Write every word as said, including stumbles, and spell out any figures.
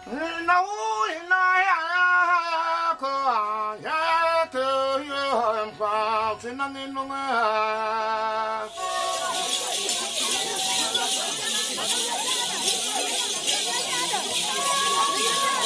Hãy subscribe cho kênh Ghiền Mì Gõ để không bỏ lỡ